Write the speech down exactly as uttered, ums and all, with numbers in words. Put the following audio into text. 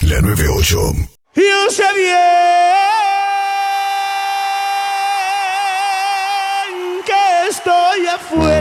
La noventa y ocho. Yo sé bien que estoy afuera.